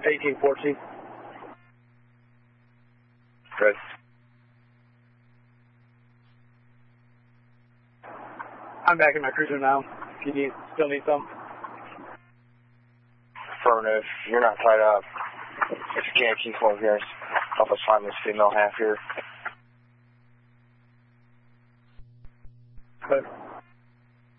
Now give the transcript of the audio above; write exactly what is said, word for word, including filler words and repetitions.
eighteen fourteen. Good. I'm back in my cruiser now. Can you still need some? Affirmative. You're not tied up. If you can't keep one here, help us find this female half here. Good.